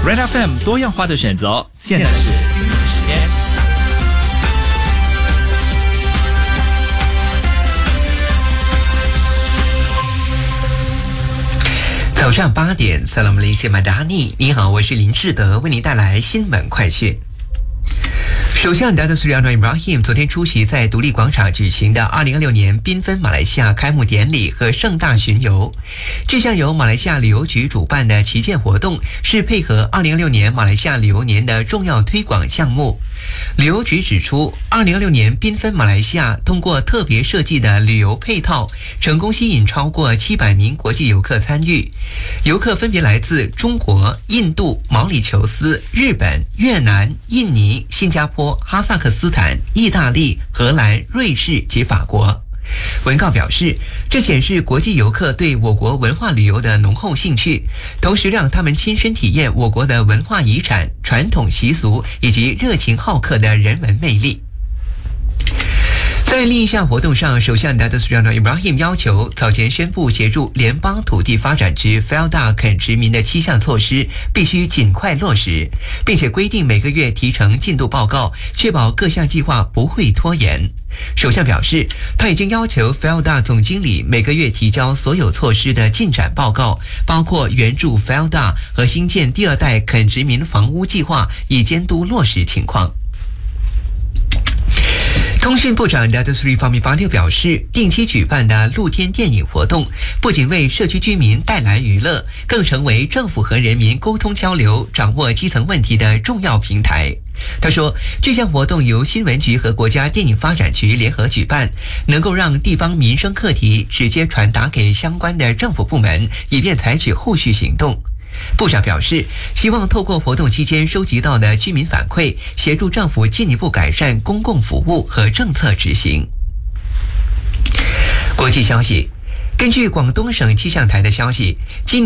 Red FM 多样化的选择，现在是新闻时间。 早上8点 Salam Malaysia Madani， 你好，我是林志德，为您带来新闻快讯。首相达特斯里安·伊布拉希姆昨天出席在独立广场举行的2026年缤纷马来西亚开幕典礼和盛大巡游。这项由马来西亚旅游局主办的旗舰活动是配合2026年马来西亚旅游年的重要推广项目。旅游局指出，2026年缤纷马来西亚通过特别设计的旅游配套，成功吸引超过700名国际游客参与。游客分别来自中国、印度、毛里求斯、日本、越南、印尼、新加坡、哈萨克斯坦、意大利、荷兰、瑞士及法国。文告表示，这显示国际游客对我国文化旅游的浓厚兴趣，同时让他们亲身体验我国的文化遗产、传统习俗以及热情好客的人文魅力。在另一项活动上，首相达特斯里安·伊布拉希姆要求早前宣布协助联邦土地发展局 FELDA 垦殖民的7项措施必须尽快落实，并且规定每个月提呈进度报告，确保各项计划不会拖延。首相表示，他已经要求 FELDA 总经理每个月提交所有措施的进展报告，包括援助 FELDA 和新建第2代垦殖民房屋计划，以监督落实情况。通讯部长 Datuk Seri Fahmi Fadil 表示，定期举办的露天电影活动不仅为社区居民带来娱乐，更成为政府和人民沟通交流、掌握基层问题的重要平台。他说，这项活动由新闻局和国家电影发展局联合举办，能够让地方民生课题直接传达给相关的政府部门，以便采取后续行动。部长表示，希望透过活动期间收集到的居民反馈，协助政府进一步改善公共服务和政策执行。国际消息，根据广东省气象台的消息，今